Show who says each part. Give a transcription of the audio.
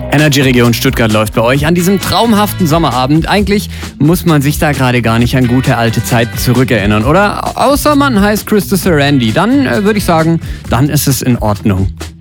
Speaker 1: Energy Region Stuttgart läuft bei euch an diesem traumhaften Sommerabend. Eigentlich muss man sich da gerade gar nicht an gute alte Zeiten zurückerinnern, oder? Außer man heißt Christopher Randy. Dann würde ich sagen, dann ist es in Ordnung.